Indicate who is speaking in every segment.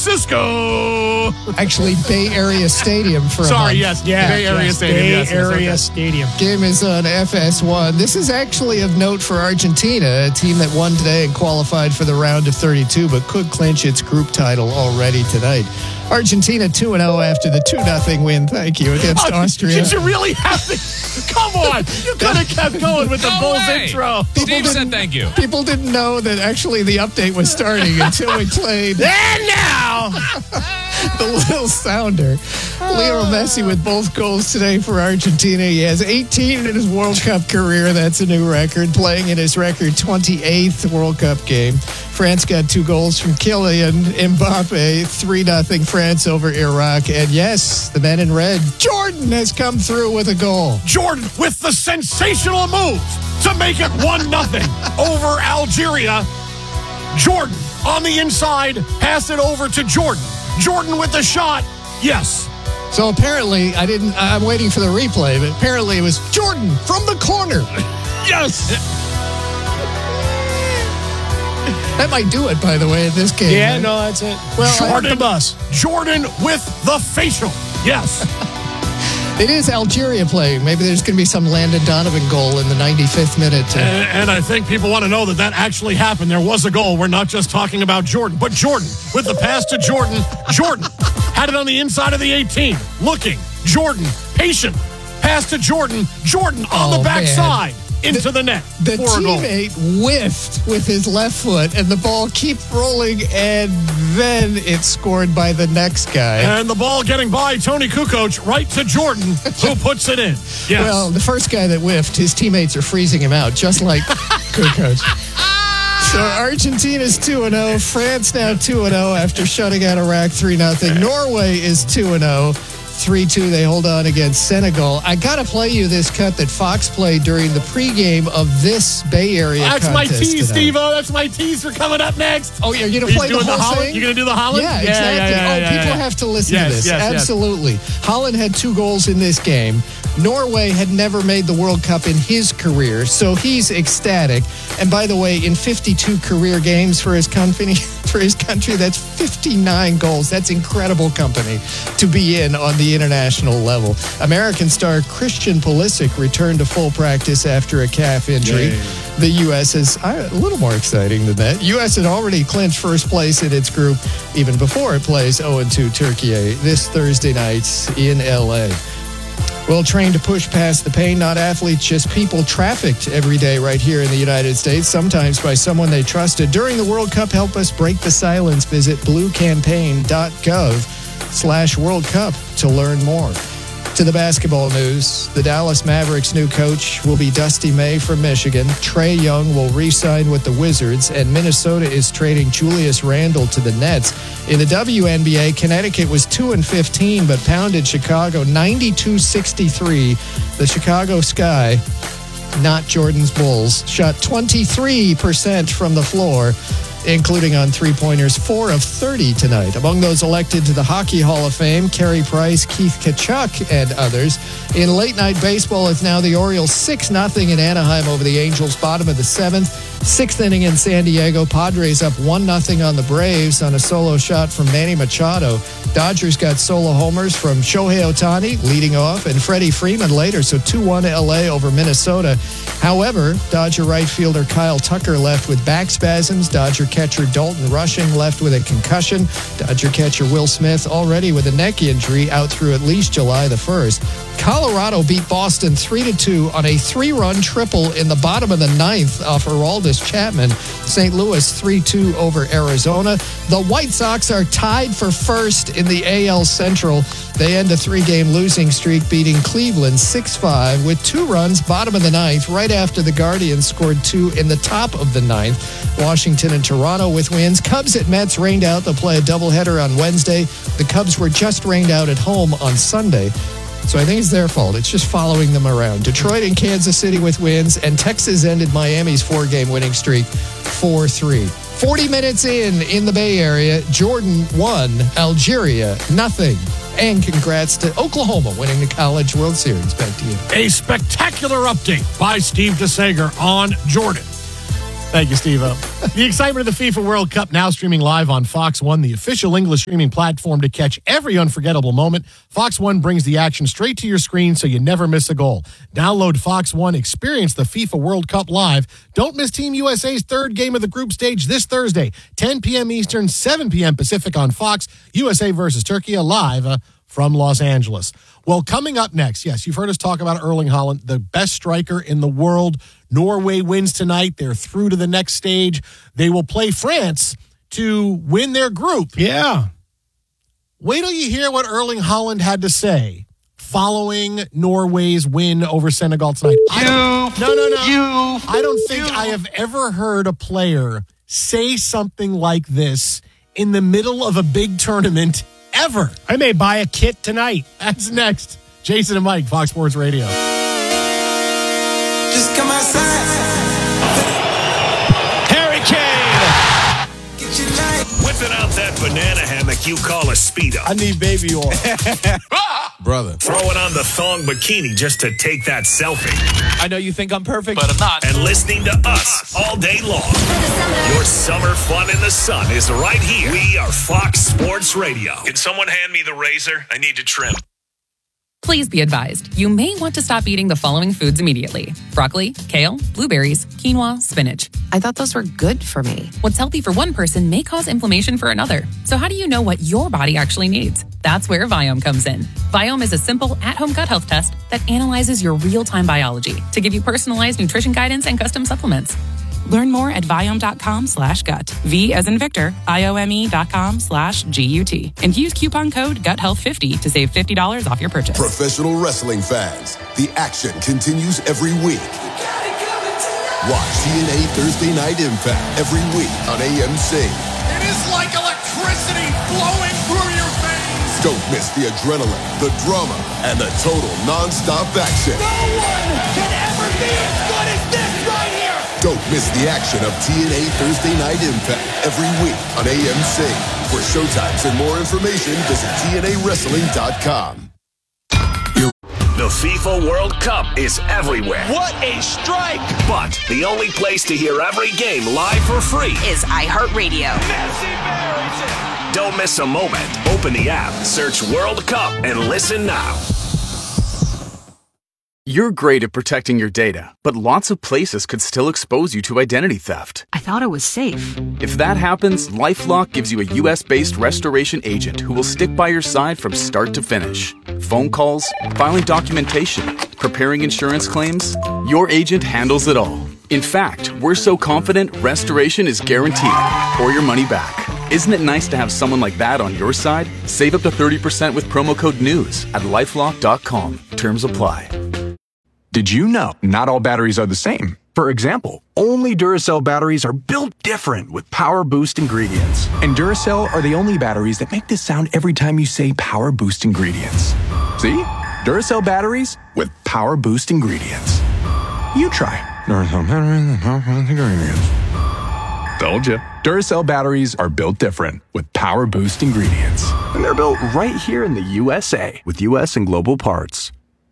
Speaker 1: Francisco.
Speaker 2: Actually, Bay Area Stadium for
Speaker 1: Sorry, yes.
Speaker 3: Yeah,
Speaker 1: Bay Area Stadium.
Speaker 3: Bay
Speaker 1: Yes,
Speaker 3: Area
Speaker 1: okay.
Speaker 3: Stadium.
Speaker 2: Game is on FS1. This is actually of note for Argentina, a team that won today and qualified for the round of 32, but could clinch its group title already tonight. Argentina 2-0 after the 2-0 win, thank you, against Austria.
Speaker 1: Did you really have to? Come on. You could have kept going with the Bulls intro.
Speaker 4: Steve said thank you.
Speaker 2: People didn't know that actually the update was starting until we played.
Speaker 1: And now,
Speaker 2: The little sounder. Lionel Messi with both goals today for Argentina. He has 18 in his World Cup career. That's a new record. Playing in his record 28th World Cup game. France got 2 goals from Kylian Mbappe. 3-0 France over Iraq. And yes, the man in red, Jordan, has come through with a goal.
Speaker 1: Jordan with the sensational move to make it 1-0 over Algeria. Jordan on the inside, pass it over to Jordan. Jordan with the shot. Yes.
Speaker 2: So apparently, I'm waiting for the replay, but apparently it was Jordan from the corner.
Speaker 1: Yes.
Speaker 2: That might do it, by the way, in this game.
Speaker 3: Yeah,
Speaker 2: right?
Speaker 3: no, that's it.
Speaker 2: Well,
Speaker 3: Park the bus.
Speaker 1: Jordan with the facial. Yes.
Speaker 2: It is Algeria playing. Maybe there's going to be some Landon Donovan goal in the 95th minute.
Speaker 1: And I think people want to know that actually happened. There was a goal. We're not just talking about Jordan, but Jordan with the pass to Jordan. Jordan had it on the inside of the 18. Looking. Jordan, patient. Pass to Jordan. Jordan on the backside. Into the net.
Speaker 2: The
Speaker 1: for a goal.
Speaker 2: teammate whiffed with his left foot, and the ball keeps rolling, and then it's scored by the next guy.
Speaker 1: And the ball getting by Tony Kukoc right to Jordan, who puts it in. Yes.
Speaker 2: Well, the first guy that whiffed, his teammates are freezing him out, just like Kukoc. So Argentina's 2-0. France now 2-0 after shutting out Iraq 3-0. Norway is 2-0. 3-2, they hold on against Senegal. I got to play you this cut that Fox played during the pregame of this Bay Area
Speaker 1: That's my
Speaker 2: contest
Speaker 1: tease,
Speaker 2: tonight.
Speaker 1: Steve-O. That's my tease for coming up next.
Speaker 2: Oh, you're going to play the whole
Speaker 1: Holland?
Speaker 2: thing?
Speaker 1: You're going to do the Holland?
Speaker 2: Yeah, exactly. People have to listen to this. Absolutely. Holland had 2 goals in this game. Norway had never made the World Cup in his career, so he's ecstatic. And by the way, in 52 career games for his country, that's 59 goals. That's incredible company to be in on the international level. American star Christian Pulisic returned to full practice after a calf injury.
Speaker 1: Yay.
Speaker 2: The U.S. is a little more exciting than that. U.S. had already clinched first place in its group even before it plays 0-2 Turkey this Thursday night in L.A. Well trained to push past the pain, not athletes, just people trafficked every day right here in the United States, sometimes by someone they trusted. During the World Cup, help us break the silence. Visit bluecampaign.gov/World Cup to learn more. To the basketball news, the Dallas Mavericks' new coach will be Dusty May from Michigan. Trae Young will re-sign with the Wizards, and Minnesota is trading Julius Randle to the Nets. In the WNBA, Connecticut was 2-15, but pounded Chicago 92-63. The Chicago Sky, not Jordan's Bulls, shot 23% from the floor, including on three-pointers, 4 of 30 tonight. Among those elected to the Hockey Hall of Fame, Carey Price, Keith Tkachuk, and others. In late-night baseball, it's now the Orioles 6-0 in Anaheim over the Angels, bottom of the 7th. 6th inning in San Diego. Padres up 1-0 on the Braves on a solo shot from Manny Machado. Dodgers got solo homers from Shohei Ohtani leading off and Freddie Freeman later, so 2-1 LA over Minnesota. However, Dodger right fielder Kyle Tucker left with back spasms. Dodger catcher Dalton Rushing left with a concussion. Dodger catcher Will Smith already with a neck injury out through at least July the 1st. Colorado beat Boston 3-2 on a 3-run triple in the bottom of the 9th off Aroldis Chapman. St. Louis 3-2 over Arizona. The White Sox are tied for first in the AL Central. They end a 3-game losing streak, beating Cleveland 6-5 with 2 runs, bottom of the 9th, right after the Guardians scored 2 in the top of the 9th. Washington and Toronto with wins. Cubs at Mets rained out. They'll play a doubleheader on Wednesday. The Cubs were just rained out at home on Sunday. So I think it's their fault. It's just following them around. Detroit and Kansas City with wins, and Texas ended Miami's 4-game winning streak 4-3. 40 minutes in the Bay Area, Jordan won, Algeria nothing. And congrats to Oklahoma winning the College World Series. Back to you.
Speaker 1: A spectacular update by Steve DeSager on Jordan. Thank you, Steve-O. The excitement of the FIFA World Cup now streaming live on Fox One, the official English streaming platform to catch every unforgettable moment. Fox One brings the action straight to your screen so you never miss a goal. Download Fox One, experience the FIFA World Cup live. Don't miss Team USA's third game of the group stage this Thursday, 10 p.m. Eastern, 7 p.m. Pacific on Fox. USA versus Turkey live from Los Angeles. Well, coming up next, yes, you've heard us talk about Erling Haaland, the best striker in the world. Norway wins tonight. They're through to the next stage. They will play France to win their group.
Speaker 3: Yeah.
Speaker 1: Wait till you hear what Erling Haaland had to say following Norway's win over Senegal tonight. I don't think I have ever heard a player say something like this in the middle of a big tournament ever.
Speaker 3: I may buy a kit tonight.
Speaker 1: That's next. Jason and Mike, Fox Sports Radio.
Speaker 4: Just come outside.
Speaker 3: Harry Kane.
Speaker 4: Get your light.
Speaker 5: Whipping out that banana hammock you call a Speedo.
Speaker 3: I need baby oil.
Speaker 6: Brother.
Speaker 5: Throwing on the thong bikini just to take that selfie.
Speaker 3: I know you think I'm perfect, but I'm not.
Speaker 5: And listening to us all day long. Your summer fun in the sun is right here. We are Fox Sports Radio. Can someone hand me the razor? I need to trim.
Speaker 7: Please be advised, you may want to stop eating the following foods immediately. Broccoli, kale, blueberries, quinoa, spinach.
Speaker 8: I thought those were good for me.
Speaker 7: What's healthy for one person may cause inflammation for another. So how do you know what your body actually needs? That's where Viome comes in. Viome is a simple at-home gut health test that analyzes your real-time biology to give you personalized nutrition guidance and custom supplements.
Speaker 8: Learn more at Viome.com/gut. V as in Victor, IOME.com/GUT. And use coupon code GUTHEALTH50 to save $50 off your purchase.
Speaker 9: Professional wrestling fans, the action continues every week. Watch TNA Thursday Night Impact every week on AMC.
Speaker 1: It is like electricity flowing through your veins.
Speaker 9: Don't miss the adrenaline, the drama, and the total non-stop action.
Speaker 4: No one can ever be as good as this right here.
Speaker 9: Don't miss the action of TNA Thursday Night Impact every week on AMC. For showtimes and more information, visit TNAWrestling.com.
Speaker 5: The FIFA World Cup is everywhere.
Speaker 3: What a strike!
Speaker 5: But the only place to hear every game live for free
Speaker 8: Is iHeartRadio.
Speaker 4: Messi buries it.
Speaker 5: Don't miss a moment. Open the app, search World Cup, and listen now.
Speaker 10: You're great at protecting your data, but lots of places could still expose you to identity theft.
Speaker 8: I thought it was safe.
Speaker 10: If that happens, LifeLock gives you a US-based restoration agent who will stick by your side from start to finish. Phone calls, filing documentation, preparing insurance claims, your agent handles it all. In fact, we're so confident restoration is guaranteed or your money back. Isn't it nice to have someone like that on your side? Save up to 30% with promo code NEWS at LifeLock.com. Terms apply.
Speaker 11: Did you know not all batteries are the same? For example, only Duracell batteries are built different with Power Boost ingredients. And Duracell are the only batteries that make this sound every time you say Power Boost ingredients. See? Duracell batteries with Power Boost ingredients. You try. Duracell batteries with Power Boost ingredients. Told you. Duracell batteries are built different with Power Boost ingredients. And they're built right here in the USA with US and global parts.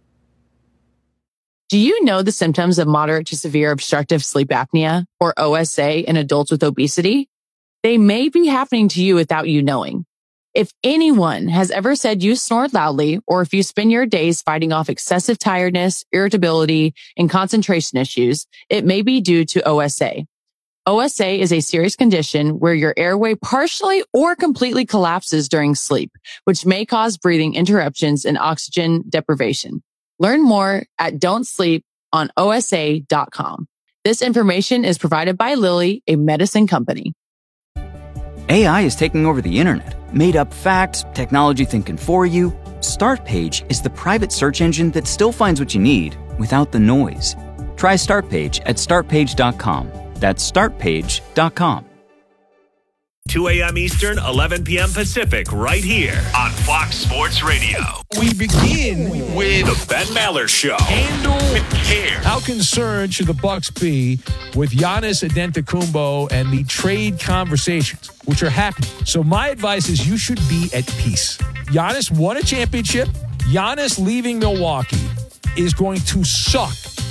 Speaker 8: Do you know the symptoms of moderate to severe obstructive sleep apnea, or OSA, in adults with obesity? They may be happening to you without you knowing. If anyone has ever said you snore loudly, or if you spend your days fighting off excessive tiredness, irritability, and concentration issues, it may be due to OSA. OSA is a serious condition where your airway partially or completely collapses during sleep, which may cause breathing interruptions and oxygen deprivation. Learn more at don'tsleeponosa.com. This information is provided by Lilly, a medicine company.
Speaker 12: AI is taking over the internet. Made up facts, technology thinking for you. Startpage is the private search engine that still finds what you need without the noise. Try Startpage at startpage.com. That's startpage.com.
Speaker 5: 2 a.m. Eastern, 11 p.m. Pacific, right here on Fox Sports Radio.
Speaker 3: We begin with
Speaker 5: The Ben Maller Show.
Speaker 3: Handle
Speaker 5: with care.
Speaker 3: How concerned should the Bucks be with Giannis Antetokounmpo and the trade conversations, which are happening? So my advice is you should be at peace. Giannis won a championship. Giannis leaving Milwaukee is going to suck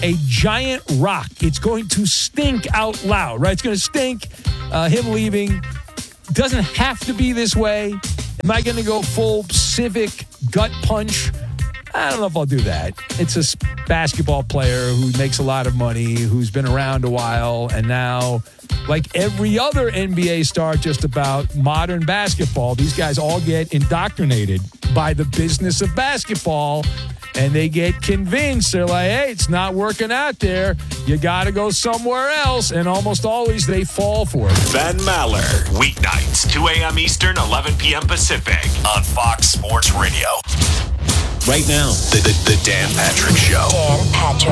Speaker 3: a giant rock. It's going to stink out loud, right? It's going to stink. Him leaving doesn't have to be this way. Am I going to go full civic gut punch? I don't know if I'll do that. It's a basketball player who makes a lot of money, who's been around a while, and now, like every other NBA star just about modern basketball, these guys all get indoctrinated by the business of basketball, and they get convinced. They're like, hey, it's not working out there. You got to go somewhere else, and almost always they fall for it.
Speaker 5: Ben Maller, weeknights, 2 a.m. Eastern, 11 p.m. Pacific, on Fox Sports Radio. Right now, the Dan Patrick Show.
Speaker 13: Dan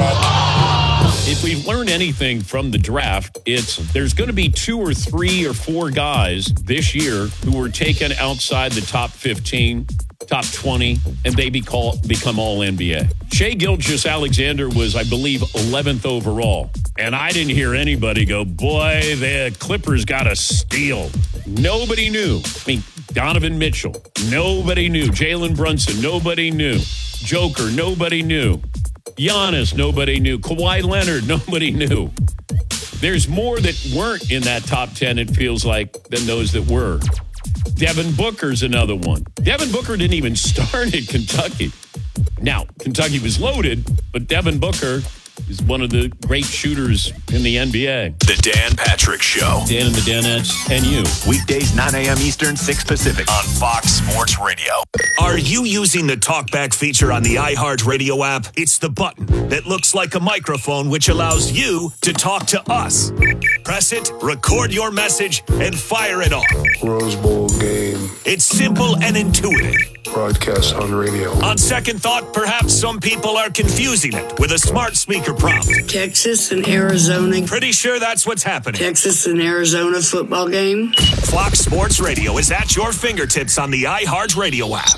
Speaker 13: Patrick.
Speaker 14: If we've learned anything from the draft, it's there's going to be 2 or 3 or 4 guys this year who were taken outside the top 15, top 20, and they become all NBA. Shai Gilgeous-Alexander was, I believe, 11th overall. And I didn't hear anybody go, boy, the Clippers got a steal. Nobody knew. I mean, Donovan Mitchell, nobody knew. Jalen Brunson, nobody knew. Joker, nobody knew. Giannis, nobody knew. Kawhi Leonard, nobody knew. There's more that weren't in that top 10, it feels like, than those that were. Devin Booker's another one. Devin Booker didn't even start at Kentucky. Now, Kentucky was loaded, but Devin Booker is one of the great shooters in the NBA.
Speaker 5: The Dan Patrick Show.
Speaker 14: Dan and the Danettes and you.
Speaker 5: Weekdays, 9 a.m. Eastern, 6 Pacific. On Fox Sports Radio. Are you using the TalkBack feature on the iHeartRadio app? It's the button that looks like a microphone, which allows you to talk to us. Press it, record your message, and fire it off.
Speaker 15: Rose Bowl game.
Speaker 5: It's simple and intuitive.
Speaker 15: Broadcast on radio.
Speaker 5: On second thought, perhaps some people are confusing it with a smart speaker prompt.
Speaker 16: Texas and Arizona.
Speaker 5: Pretty sure that's what's happening.
Speaker 16: Texas and Arizona football game.
Speaker 5: Fox Sports Radio is at your fingertips on the iHeartRadio app.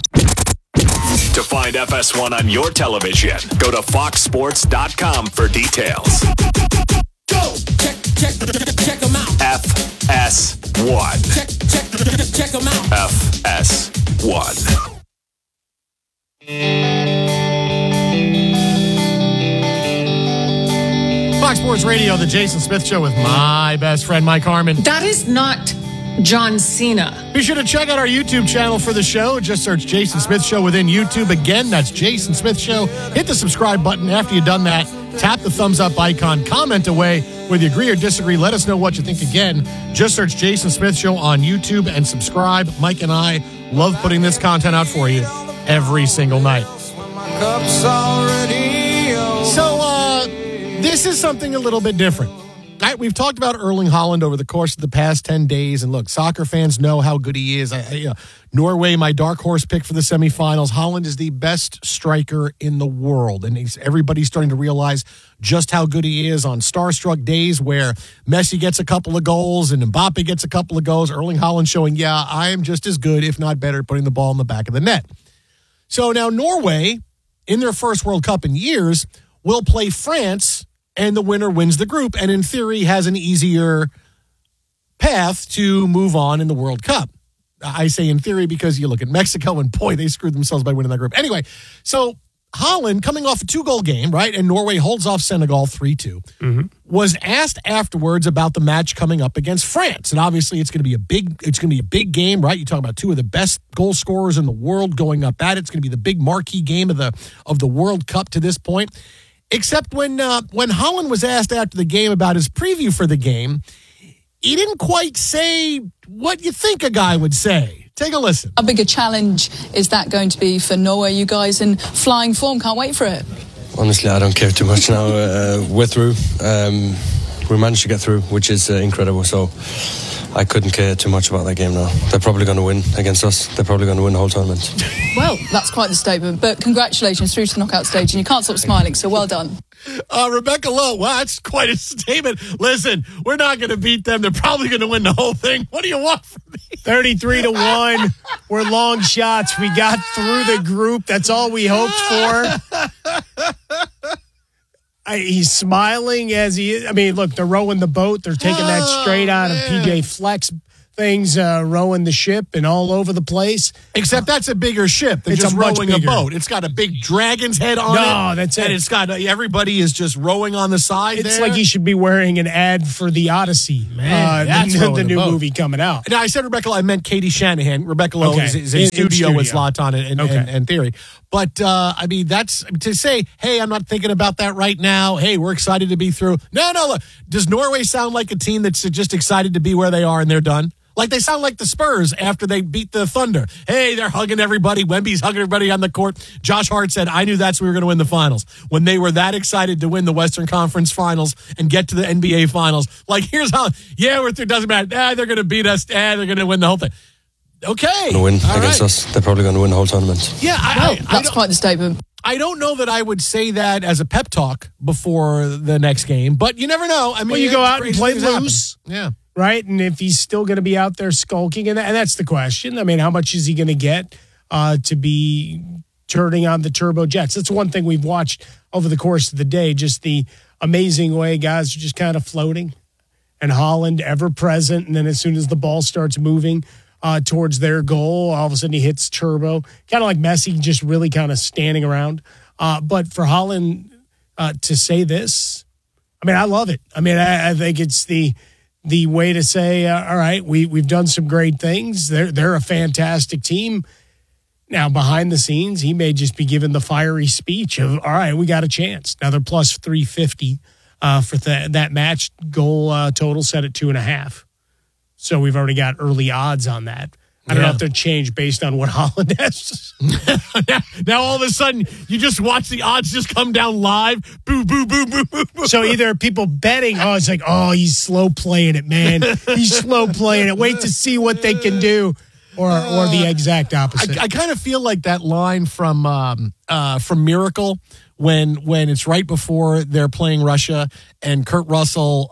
Speaker 5: To find FS1 on your television, go to foxsports.com for details.
Speaker 4: Go! Check them out.
Speaker 5: FS1.
Speaker 4: Check them out.
Speaker 5: FS1.
Speaker 1: Fox Sports Radio, the Jason Smith Show with my best friend, Mike Harmon.
Speaker 17: That is not John Cena.
Speaker 1: Be sure to check out our YouTube channel for the show. Just search Jason Smith Show within YouTube. Again, that's Jason Smith Show. Hit the subscribe button. After you've done that, tap the thumbs up icon. Comment away whether you agree or disagree. Let us know what you think. Again, just search Jason Smith Show on YouTube and subscribe. Mike and I love putting this content out for you every single night. So, this is something a little bit different. We've talked about Erling Haaland over the course of the past 10 days, and look, soccer fans know how good he is. Norway, my dark horse pick for the semifinals. Haaland is the best striker in the world, and everybody's starting to realize just how good he is on starstruck days where Messi gets a couple of goals and Mbappe gets a couple of goals. Erling Haaland showing, I am just as good, if not better, at putting the ball in the back of the net. So now Norway, in their first World Cup in years, will play France, and the winner wins the group, and in theory has an easier path to move on in the World Cup. I say in theory because you look at Mexico, and boy, they screwed themselves by winning that group. Anyway, so Haaland, coming off a 2-goal game, right, and Norway holds off Senegal 3-2, was asked afterwards about the match coming up against France. And obviously it's going to be a big game, right? You talk about 2 of the best goal scorers in the world going up at it. It's going to be the big marquee game of the World Cup to this point. Except when Haaland was asked after the game about his preview for the game, he didn't quite say what you think a guy would say. Take a listen.
Speaker 18: How big a challenge is that going to be for Norway? You guys in flying form, can't wait for it.
Speaker 19: Honestly, I don't care too much now. We're through. We managed to get through, which is incredible. So I couldn't care too much about that game now. They're probably going to win against us. They're probably going to win the whole tournament.
Speaker 18: Well, that's quite the statement. But congratulations through to the knockout stage, and you can't stop smiling, so well done.
Speaker 1: Rebecca Lowe, wow, that's quite a statement. Listen, we're not going to beat them. They're probably going to win the whole thing. What do you want from me?
Speaker 20: 33-1. We're long shots. We got through the group. That's all we hoped for. He's smiling as he is. I mean, look, they're rowing the boat. They're taking that straight out of PJ things rowing the ship and all over the place.
Speaker 1: Except that's a bigger ship than
Speaker 20: It's
Speaker 1: just
Speaker 20: a much
Speaker 1: rowing a
Speaker 20: bigger.
Speaker 1: boat. It's got a big dragon's head on it.
Speaker 20: No, that's it.
Speaker 1: And it's got everybody is just rowing on the side.
Speaker 20: It's
Speaker 1: there.
Speaker 20: like he should be wearing an ad for the Odyssey,
Speaker 1: that's
Speaker 20: the
Speaker 1: rowing a
Speaker 20: new
Speaker 1: boat.
Speaker 20: movie coming out.
Speaker 1: Now, I said Rebecca Lowe. I meant Katie Shanahan. Rebecca Lowe
Speaker 20: Okay.
Speaker 1: is in
Speaker 20: In
Speaker 1: studio with
Speaker 20: studio.
Speaker 1: Zlatan and Theory. But, I mean, that's to say, hey, I'm not thinking about that right now. Hey, we're excited to be through. No, look. Does Norway sound like a team that's just excited to be where they are and they're done? Like they sound like the Spurs after they beat the Thunder. Hey, they're hugging everybody. Wemby's hugging everybody on the court. Josh Hart said, I knew that's we were going to win the finals. When they were that excited to win the Western Conference Finals and get to the NBA Finals. Like, here's how, we're through. Doesn't matter. They're going to beat us. They're going to win the whole thing. Okay.
Speaker 19: Going to win
Speaker 1: All
Speaker 19: against
Speaker 1: right.
Speaker 19: us. They're probably going to win the whole tournament.
Speaker 1: Yeah,
Speaker 18: That's quite the statement.
Speaker 1: I don't know that I would say that as a pep talk before the next game, but you never know. I mean,
Speaker 20: Well, you go out and
Speaker 1: crazy
Speaker 20: play
Speaker 1: things happen.
Speaker 20: loose.
Speaker 1: Yeah.
Speaker 20: Right? And if he's still going to be out there skulking, and that's the question. I mean, how much is he going to get to be turning on the turbo jets? That's one thing we've watched over the course of the day, just the amazing way guys are just kind of floating and Holland ever present. And then as soon as the ball starts moving towards their goal, all of a sudden he hits turbo, kind of like Messi, just really kind of standing around. But for Holland to say this, I mean, I love it. I mean, I think it's the way to say, all right, we've done some great things. They're a fantastic team. Now, behind the scenes, he may just be giving the fiery speech of, all right, we got a chance. Now, they're plus 350 for that match goal total set at 2.5. So we've already got early odds on that. I don't know if they're changed based on what Holland has.
Speaker 1: now, all of a sudden, you just watch the odds just come down live. Boo, boo, boo, boo, boo, boo.
Speaker 20: So either people betting, it's like, he's slow playing it, man. He's slow playing it. Wait to see what they can do. Or the exact opposite.
Speaker 1: I kind of feel like that line from Miracle when it's right before they're playing Russia and Kurt Russell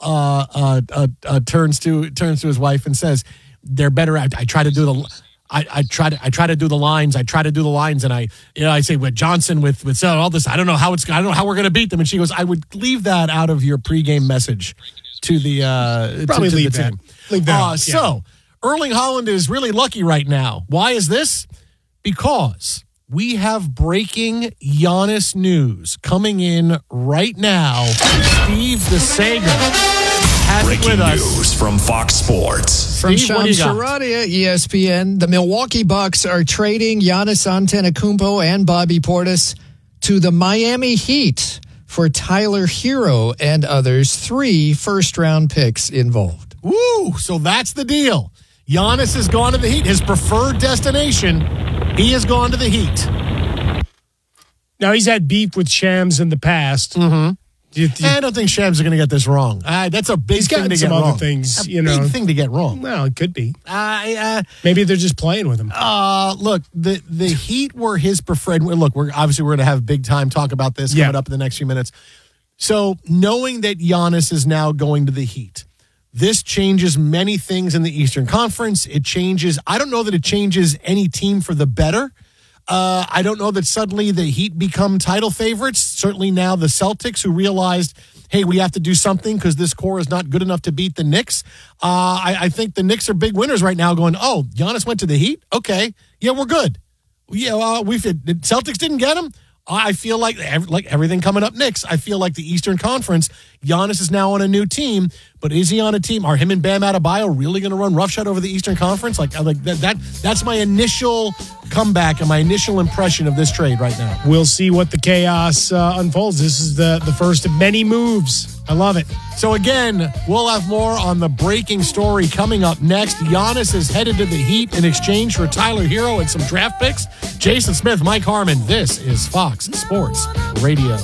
Speaker 1: turns to his wife and says, they're better at. I try to do the. I try to do the lines. And I say with Johnson with all this. I don't know how we're going to beat them. And she goes, I would leave that out of your pregame message to the
Speaker 20: probably
Speaker 1: to
Speaker 20: leave
Speaker 1: the
Speaker 20: that.
Speaker 1: team.
Speaker 20: Leave that.
Speaker 1: So Erling Haaland is really lucky right now. Why is this? Because we have breaking Giannis news coming in right now. Steve the Sager.
Speaker 5: Breaking news from Fox Sports.
Speaker 2: From
Speaker 1: Steve, what do
Speaker 2: Shams
Speaker 1: you got?
Speaker 2: Charania, ESPN, the Milwaukee Bucks are trading Giannis Antetokounmpo and Bobby Portis to the Miami Heat for Tyler Hero and others. 3 first-round picks involved.
Speaker 1: Woo! So that's the deal. Giannis has gone to the Heat. His preferred destination, he has gone to the Heat.
Speaker 20: Now, he's had beef with Shams in the past.
Speaker 1: Mm-hmm. I don't think Shams are going to get this wrong. That's a big thing to get
Speaker 20: some
Speaker 1: wrong.
Speaker 20: other things,
Speaker 1: big thing to get wrong.
Speaker 20: Well, it could be. Maybe they're just playing with him.
Speaker 1: Look, the Heat were his preferred. Look, we're going to have big time talk about this coming up in the next few minutes. So knowing that Giannis is now going to the Heat, this changes many things in the Eastern Conference. It changes. I don't know that it changes any team for the better. I don't know that suddenly the Heat become title favorites. Certainly now the Celtics, who realized, hey, we have to do something because this core is not good enough to beat the Knicks. I think the Knicks are big winners right now going, oh, Giannis went to the Heat? Okay. Yeah, we're good. Yeah, the Celtics didn't get him. I feel like everything coming up Knicks. I feel like the Eastern Conference, Giannis is now on a new team, but is he on a team? Are him and Bam Adebayo really going to run roughshod over the Eastern Conference? That's my initial comeback and my initial impression of this trade right now.
Speaker 20: We'll see what the chaos unfolds. This is the first of many moves. I love it.
Speaker 1: So again, we'll have more on the breaking story coming up next. Giannis is headed to the Heat in exchange for Tyler Hero and some draft picks. Jason Smith, Mike Harmon. This is Fox Sports Radio.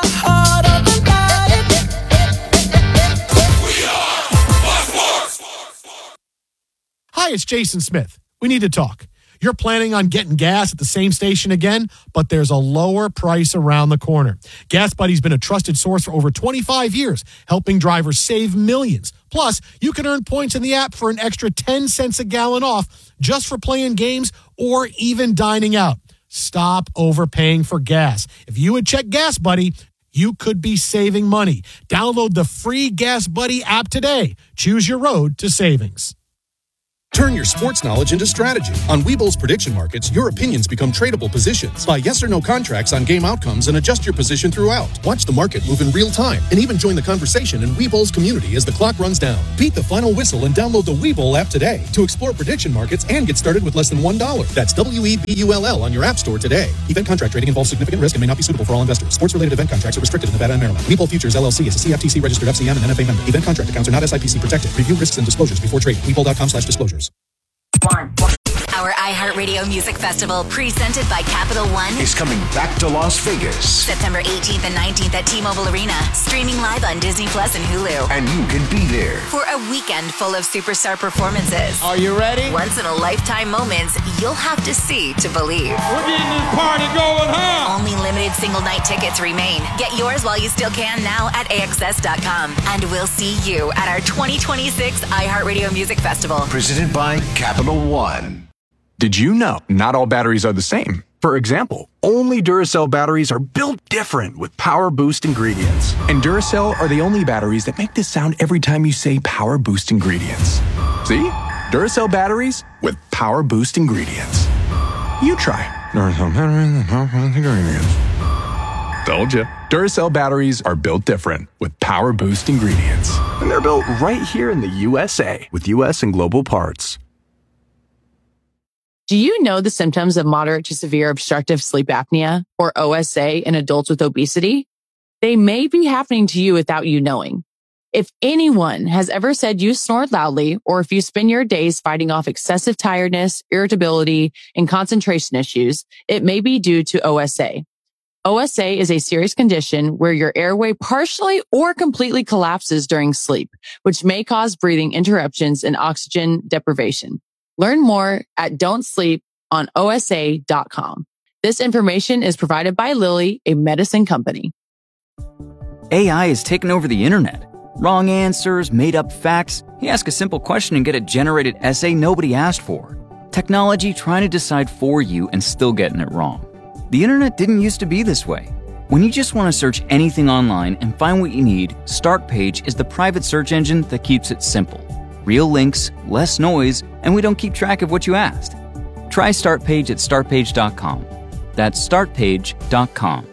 Speaker 1: Hi, it's Jason Smith. We need to talk. You're planning on getting gas at the same station again, but there's a lower price around the corner. Gas Buddy's been a trusted source for over 25 years, helping drivers save millions. Plus, you can earn points in the app for an extra 10 cents a gallon off just for playing games or even dining out. Stop overpaying for gas. If you would check Gas Buddy, you could be saving money. Download the free Gas Buddy app today. Choose your road to savings.
Speaker 21: Turn your sports knowledge into strategy. On Webull's prediction markets, your opinions become tradable positions. Buy yes or no contracts on game outcomes and adjust your position throughout. Watch the market move in real time and even join the conversation in Webull's community as the clock runs down. Beat the final whistle and download the Webull app today to explore prediction markets and get started with less than $1. That's WEBULL on your app store today. Event contract trading involves significant risk and may not be suitable for all investors. Sports-related event contracts are restricted in Nevada and Maryland. Webull Futures LLC is a CFTC registered FCM and NFA member. Event contract accounts are not SIPC protected. Review risks and disclosures before trading. Webull.com/disclosures.
Speaker 13: Our iHeartRadio Music Festival, presented by Capital One,
Speaker 22: is coming back to Las Vegas.
Speaker 13: September 18th and 19th at T-Mobile Arena, streaming live on Disney Plus and Hulu.
Speaker 22: And you can be there
Speaker 13: for a weekend full of superstar performances.
Speaker 4: Are you ready?
Speaker 13: Once-in-a-lifetime moments you'll have to see to believe.
Speaker 4: We're getting this party going, huh?
Speaker 13: Only limited single-night tickets remain. Get yours while you still can now at AXS.com. And we'll see you at our 2026 iHeartRadio Music Festival.
Speaker 22: Presented by Capital One.
Speaker 11: Did you know not all batteries are the same? For example, only Duracell batteries are built different with Power Boost ingredients. And Duracell are the only batteries that make this sound every time you say Power Boost ingredients. See? Duracell batteries with Power Boost ingredients. You try. Duracell batteries with Power Boost ingredients. Told you. Duracell batteries are built different with Power Boost ingredients. And they're built right here in the USA with US and global parts.
Speaker 8: Do you know the symptoms of moderate to severe obstructive sleep apnea, or OSA, in adults with obesity? They may be happening to you without you knowing. If anyone has ever said you snored loudly, or if you spend your days fighting off excessive tiredness, irritability, and concentration issues, it may be due to OSA. OSA is a serious condition where your airway partially or completely collapses during sleep, which may cause breathing interruptions and oxygen deprivation. Learn more at don'tsleeponosa.com. This information is provided by Lilly, a medicine company.
Speaker 12: AI is taking over the internet. Wrong answers, made-up facts. You ask a simple question and get a generated essay nobody asked for. Technology trying to decide for you and still getting it wrong. The internet didn't used to be this way. When you just want to search anything online and find what you need, Startpage is the private search engine that keeps it simple. Real links, less noise, and we don't keep track of what you asked. Try Startpage at startpage.com. That's startpage.com.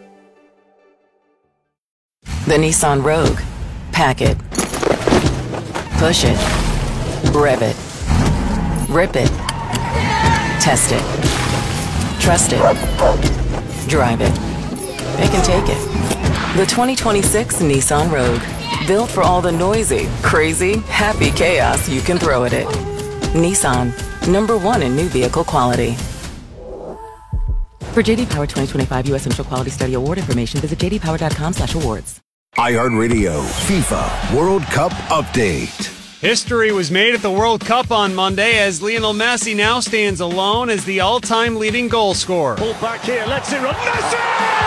Speaker 23: The Nissan Rogue. Pack it. Push it. Rev it. Rip it. Test it. Trust it. Drive it. They can take it. The 2026 Nissan Rogue. Built for all the noisy, crazy, happy chaos you can throw at it. Nissan. #1 in new vehicle quality. For JD Power 2025 U.S. Central Quality Study Award information, visit jdpower.com/awards.
Speaker 22: iHeartRadio FIFA World Cup Update.
Speaker 24: History was made at the World Cup on Monday as Lionel Messi now stands alone as the all-time leading goal scorer.
Speaker 4: Pull back here, let's it run. Messi!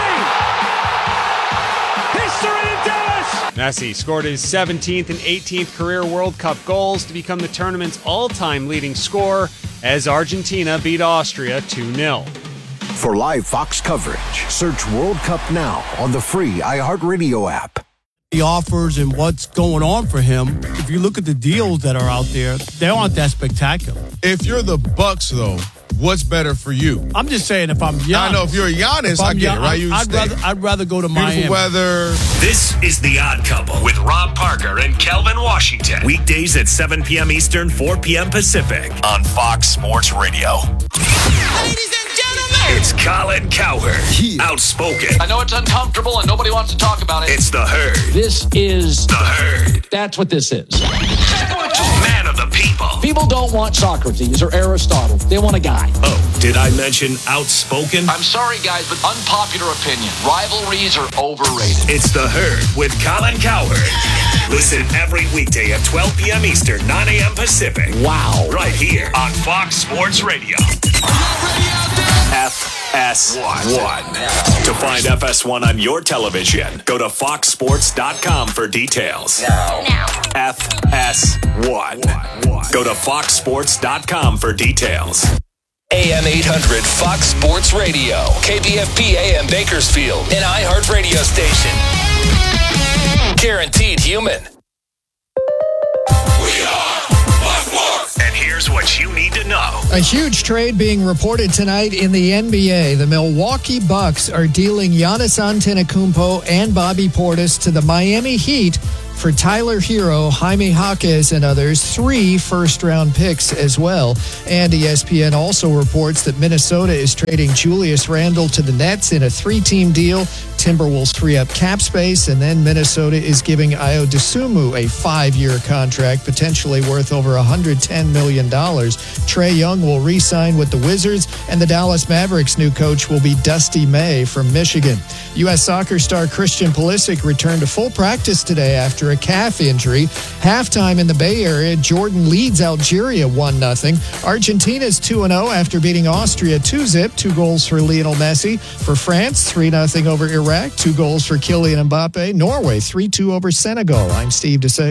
Speaker 4: History in Dallas!
Speaker 24: Messi scored his 17th and 18th career World Cup goals to become the tournament's all-time leading scorer as Argentina beat Austria 2-0.
Speaker 22: For live Fox coverage, search World Cup now on the free iHeartRadio app.
Speaker 25: The offers and what's going on for him, if you look at the deals that are out there, they aren't that spectacular.
Speaker 6: If you're the Bucks, though, what's better for you?
Speaker 25: I'm just saying, if I'm Giannis.
Speaker 6: I know if you're Giannis, I get it, right?
Speaker 25: I'd rather go to Miami.
Speaker 6: Beautiful weather.
Speaker 5: This is The Odd Couple with Rob Parker and Kelvin Washington. Weekdays at 7 p.m. Eastern, 4 p.m. Pacific on Fox Sports Radio.
Speaker 4: Ladies and gentlemen,
Speaker 5: it's Colin Cowherd. Outspoken.
Speaker 3: I know it's uncomfortable and nobody wants to talk about it.
Speaker 5: It's The Herd.
Speaker 3: This is
Speaker 5: The Herd.
Speaker 3: That's what this is.
Speaker 5: Man of the people.
Speaker 3: People don't want Socrates or Aristotle. They want a guy.
Speaker 5: Oh, did I mention outspoken?
Speaker 3: I'm sorry, guys, but unpopular opinion. Rivalries are overrated.
Speaker 5: It's The Herd with Colin Cowherd. Listen every weekday at 12 p.m. Eastern, 9 a.m. Pacific.
Speaker 3: Wow.
Speaker 5: Right here on Fox Sports Radio. FS1. To find FS1 on your television, go to foxsports.com for details. Now. FS1. Go to foxsports.com for details.
Speaker 26: AM 800 Fox Sports Radio, KBFP AM Bakersfield, an iHeart radio station. Guaranteed human.
Speaker 5: We are Fox Sports. And here's Here's what you need to know.
Speaker 2: A huge trade being reported tonight in the NBA. The Milwaukee Bucks are dealing Giannis Antetokounmpo and Bobby Portis to the Miami Heat for Tyler Hero, Jaime Jaquez, and others, 3 first-round picks as well. And ESPN also reports that Minnesota is trading Julius Randle to the Nets in a 3-team deal. Timberwolves free up cap space, and then Minnesota is giving Ayo Dosunmu a 5-year contract, potentially worth over $110 million. Trae Young will re-sign with the Wizards, and the Dallas Mavericks' new coach will be Dusty May from Michigan. U.S. soccer star Christian Pulisic returned to full practice today after a calf injury. Halftime in the Bay Area, Jordan leads Algeria 1-0. Argentina's 2-0 after beating Austria 2-0, 2 goals for Lionel Messi. For France, 3-0 over Iraq, 2 goals for Kylian Mbappe. Norway, 3-2 over Senegal. I'm Steve DeSager.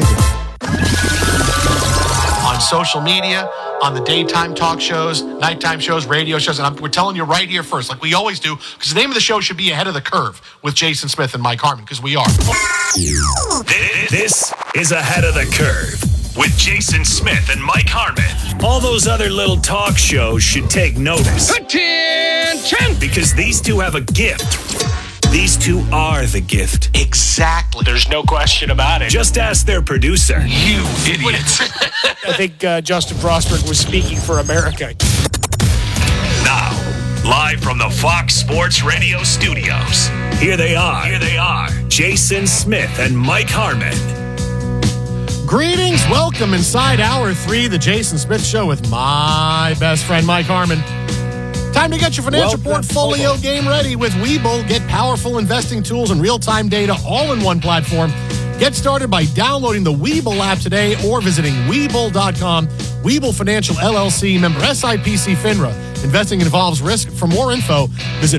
Speaker 1: On social media, on the daytime talk shows, nighttime shows, radio shows, and we're telling you right here first, like we always do, because the name of the show should be Ahead of the Curve with Jason Smith and Mike Harmon, because we are.
Speaker 5: This is Ahead of the Curve with Jason Smith and Mike Harmon. All those other little talk shows should take notice.
Speaker 4: Attention!
Speaker 5: Because these two have a gift. These two are the gift.
Speaker 1: Exactly.
Speaker 4: There's no question about it.
Speaker 5: Just ask their producer.
Speaker 4: You idiots.
Speaker 20: I think Justin Frostberg was speaking for America.
Speaker 5: Now, live from the Fox Sports Radio studios, here they are, Jason Smith and Mike Harmon.
Speaker 1: Greetings, welcome inside Hour 3, the Jason Smith Show with my best friend, Mike Harmon. Time to get your financial portfolio game ready with Webull. Get powerful investing tools and real-time data all in one platform. Get started by downloading the Webull app today or visiting Webull.com. Webull Financial LLC, member SIPC FINRA. Investing involves risk. For more info, visit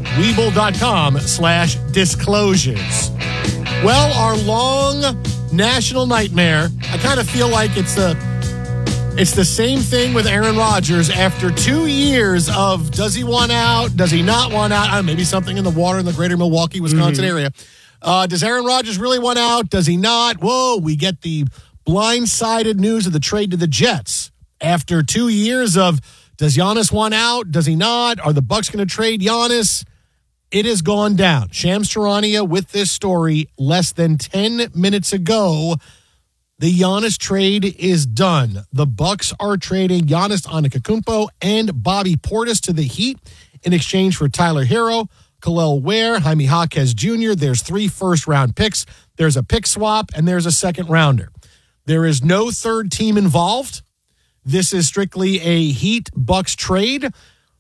Speaker 1: Webull.com/disclosures. Well, our long national nightmare, I kind of feel like it's the same thing with Aaron Rodgers after 2 years of does he want out, does he not want out? Maybe something in the water in the greater Milwaukee, Wisconsin area. Does Aaron Rodgers really want out? Does he not? Whoa, we get the blindsided news of the trade to the Jets. After 2 years of does Giannis want out? Does he not? Are the Bucks going to trade Giannis? It has gone down. Shams Charania with this story less than 10 minutes ago. The Giannis trade is done. The Bucks are trading Giannis Antetokounmpo and Bobby Portis to the Heat in exchange for Tyler Hero, Kel'el Ware, Jaime Jaquez Jr. There's 3 first-round picks. There's a pick swap, and there's a second-rounder. There is no third team involved. This is strictly a Heat-Bucks trade,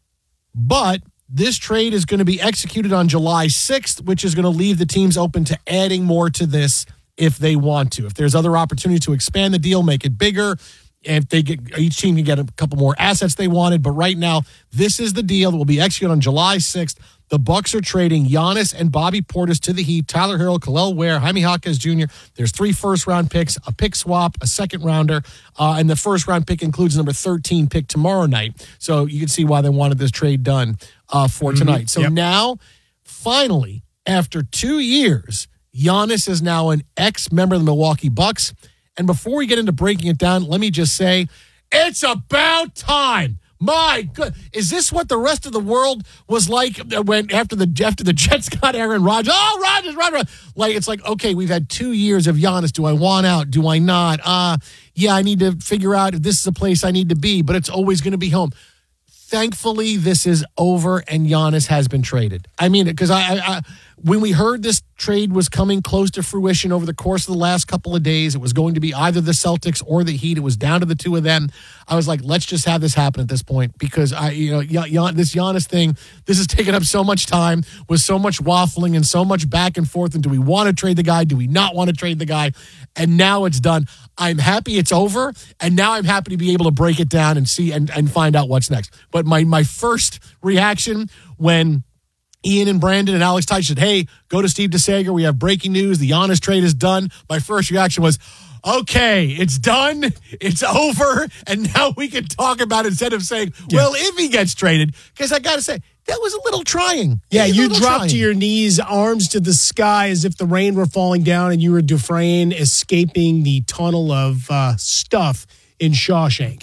Speaker 1: but this trade is going to be executed on July 6th, which is going to leave the teams open to adding more to this if they want to. If there's other opportunity to expand the deal, make it bigger, and if they get, each team can get a couple more assets they wanted. But right now, this is the deal that will be executed on July 6th. The Bucks are trading Giannis and Bobby Portis to the Heat, Tyler Hero, Kel'el Ware, Jaime Jaquez Jr. There's 3 first-round picks, a pick swap, a second-rounder, and the first-round pick includes number 13 pick tomorrow night. So you can see why they wanted this trade done for tonight. So now, finally, after 2 years, Giannis is now an ex-member of the Milwaukee Bucks. And before we get into breaking it down, let me just say, it's about time. My good, is this what the rest of the world was like when after the Jets got Aaron Rodgers? Oh, Rodgers. Like it's like, okay, we've had 2 years of Giannis. Do I want out? Do I not? Yeah, I need to figure out if this is a place I need to be, but it's always going to be home. Thankfully, this is over and Giannis has been traded. I mean, because I when we heard this trade was coming close to fruition over the course of the last couple of days, it was going to be either the Celtics or the Heat. It was down to the two of them. I was like, let's just have this happen at this point because this Giannis thing, this has taken up so much time with so much waffling and so much back and forth. And do we want to trade the guy? Do we not want to trade the guy? And now it's done. I'm happy it's over. And now I'm happy to be able to break it down and see and find out what's next. But my first reaction when Ian and Brandon and Alex Teich said, hey, go to Steve DeSager. We have breaking news. The Giannis trade is done. My first reaction was, okay, it's done. It's over. And now we can talk about it instead of saying, well, if he gets traded. Because I got to say, that was a little trying.
Speaker 20: Yeah, you dropped to your knees, arms to the sky as if the rain were falling down and you were Dufresne escaping the tunnel of stuff in Shawshank.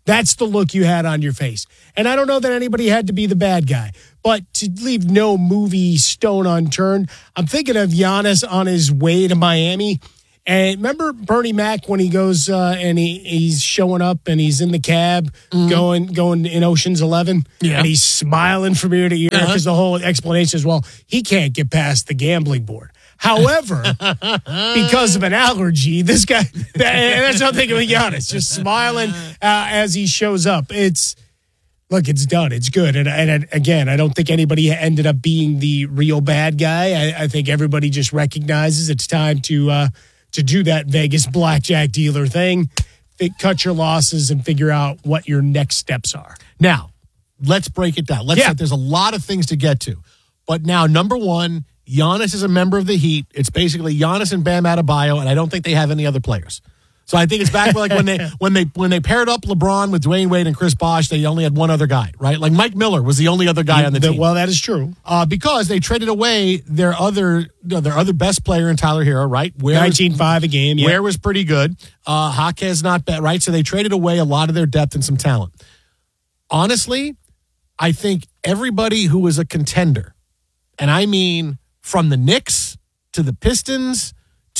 Speaker 20: That's the look you had on your face. And I don't know that anybody had to be the bad guy, but to leave no movie stone unturned, I'm thinking of Giannis on his way to Miami. And remember Bernie Mac when he goes and he's showing up and he's in the cab going in Ocean's 11 and he's smiling from ear to ear because the whole explanation is, well, he can't get past the gambling board. However, because of an allergy, this guy, and that's what I'm thinking of Giannis, just smiling as he shows up. Look, it's done. It's good. And again, I don't think anybody ended up being the real bad guy. I think everybody just recognizes it's time to do that Vegas blackjack dealer thing, cut your losses and figure out what your next steps are.
Speaker 1: Now, let's break it down. There's a lot of things to get to. But now, number one, Giannis is a member of the Heat. It's basically Giannis and Bam Adebayo, and I don't think they have any other players. So I think it's back like when they paired up LeBron with Dwayne Wade and Chris Bosh, they only had one other guy, right? Like Mike Miller was the only other guy on the team.
Speaker 20: Well, that is true.
Speaker 1: Because they traded away their other best player in Tyler Hero, right?
Speaker 20: 19.5 a game. Yeah.
Speaker 1: Ware was pretty good. Jaquez not bad, right? So they traded away a lot of their depth and some talent. Honestly, I think everybody who was a contender, and I mean from the Knicks to the Pistons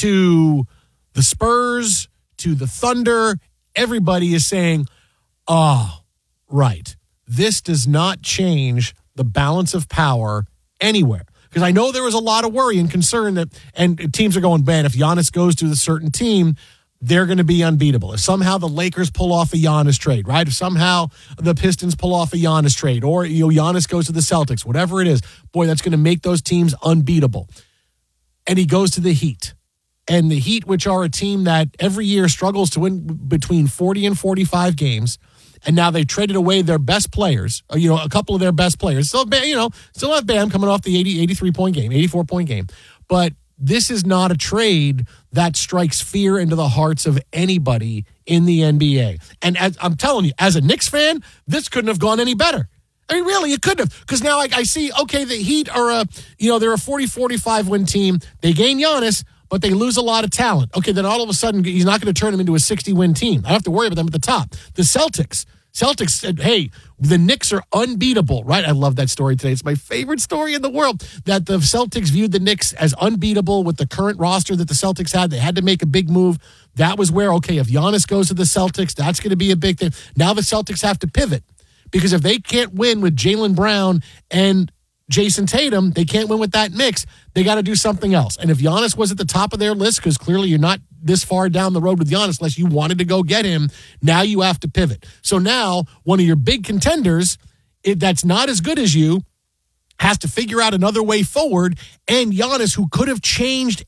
Speaker 1: to the Spurs to the Thunder, everybody is saying, oh, right, this does not change the balance of power anywhere. Because I know there was a lot of worry and concern and teams are going, man, if Giannis goes to a certain team, they're going to be unbeatable. If somehow the Lakers pull off a Giannis trade, right? If somehow the Pistons pull off a Giannis trade, or Giannis goes to the Celtics, whatever it is, boy, that's going to make those teams unbeatable. And he goes to the Heat. And the Heat, which are a team that every year struggles to win between 40 and 45 games, and now they traded away their best players, a couple of their best players. Still have Bam coming off the 83-point game, 84-point game. But this is not a trade that strikes fear into the hearts of anybody in the NBA. And as I'm telling you, as a Knicks fan, this couldn't have gone any better. I mean, really, it couldn't have. Because now I see, okay, the Heat are they're a 40-45 win team. They gain Giannis, but they lose a lot of talent. Okay, then all of a sudden, he's not going to turn them into a 60-win team. I don't have to worry about them at the top. The Celtics said, hey, the Knicks are unbeatable, right? I love that story today. It's my favorite story in the world, that the Celtics viewed the Knicks as unbeatable with the current roster that the Celtics had. They had to make a big move. That was where, okay, if Giannis goes to the Celtics, that's going to be a big thing. Now the Celtics have to pivot, because if they can't win with Jaylen Brown and Jason Tatum, they can't win with that mix. They got to do something else. And if Giannis was at the top of their list, because clearly you're not this far down the road with Giannis unless you wanted to go get him, now you have to pivot. So now one of your big contenders that's not as good as you has to figure out another way forward. And Giannis, who could have changed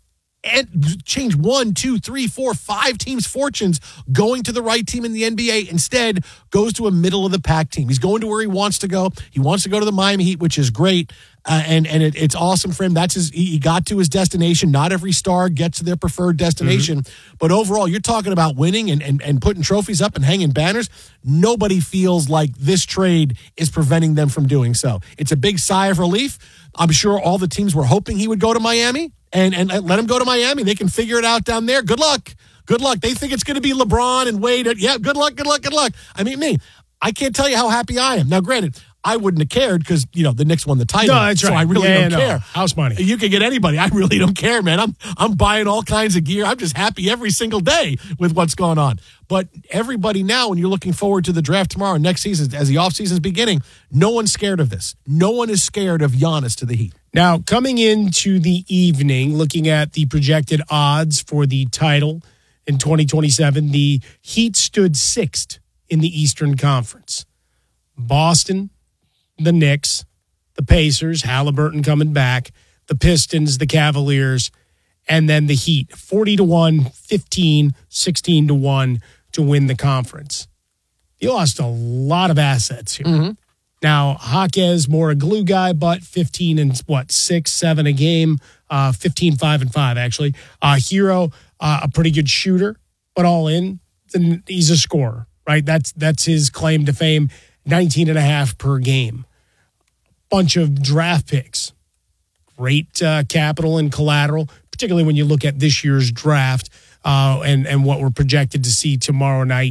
Speaker 1: 1, 2, 3, 4, 5 teams' fortunes going to the right team in the NBA, instead goes to a middle-of-the-pack team. He's going to where he wants to go. He wants to go to the Miami Heat, which is great, and it's awesome for him. He got to his destination. Not every star gets to their preferred destination, but overall, you're talking about winning and putting trophies up and hanging banners. Nobody feels like this trade is preventing them from doing so. It's a big sigh of relief. I'm sure all the teams were hoping he would go to Miami. And let him go to Miami. They can figure it out down there. Good luck. Good luck. They think it's going to be LeBron and Wade. Yeah, good luck. I mean, I can't tell you how happy I am. Now, granted, I wouldn't have cared because, the Knicks won the title.
Speaker 20: No, that's right.
Speaker 1: So I really don't care.
Speaker 20: House money.
Speaker 1: You can get anybody. I really don't care, man. I'm buying all kinds of gear. I'm just happy every single day with what's going on. But everybody now, when you're looking forward to the draft tomorrow, next season, as the offseason's beginning, no one's scared of this. No one is scared of Giannis to the Heat.
Speaker 20: Now, coming into the evening, looking at the projected odds for the title in 2027, the Heat stood 6th in the Eastern Conference. Boston, the Knicks, the Pacers, Halliburton coming back, the Pistons, the Cavaliers, and then the Heat. 40-1, 15, 16-1 to win the conference. You lost a lot of assets here. Mm-hmm. Now, Jaquez, more a glue guy, but 15 and 6, 7 a game, 15, 5 and 5, actually. Hero, a pretty good shooter, but all in, he's a scorer, right? That's his claim to fame, 19.5 per game. Bunch of draft picks, great capital and collateral, particularly when you look at this year's draft and what we're projected to see tomorrow night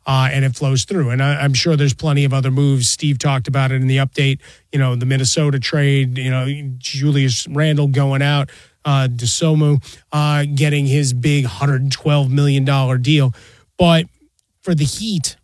Speaker 20: and it flows through. And I'm sure there's plenty of other moves. Steve talked about it in the update. The Minnesota trade. Julius Randle going out, DeSomo getting his big $112 million deal. But for the Heat,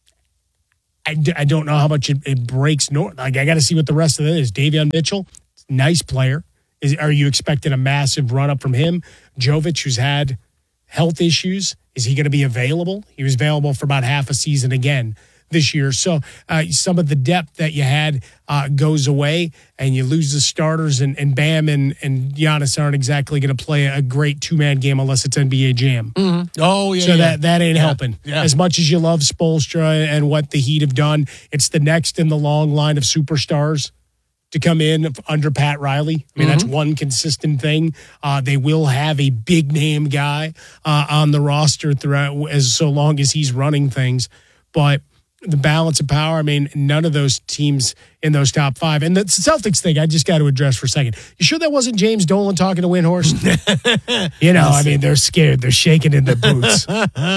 Speaker 20: I don't know how much it breaks north. Like, I got to see what the rest of it is. Davion Mitchell, nice player. Are you expecting a massive run-up from him? Jovic, who's had health issues, is he going to be available? He was available for about half a season again this year. So some of the depth that you had goes away, and you lose the starters, and Bam and Giannis aren't exactly going to play a great two-man game unless it's NBA Jam.
Speaker 7: Mm-hmm. Oh, yeah.
Speaker 20: So that ain't helping.
Speaker 7: Yeah.
Speaker 20: As much as you love Spoelstra and what the Heat have done, it's the next in the long line of superstars to come in under Pat Riley. I mean, that's one consistent thing. They will have a big-name guy on the roster throughout, so long as he's running things. But the balance of power, I mean, none of those teams in those top five. And the Celtics thing, I just got to address for a second. You sure that wasn't James Dolan talking to Windhorst? I mean, they're scared. They're shaking in their boots.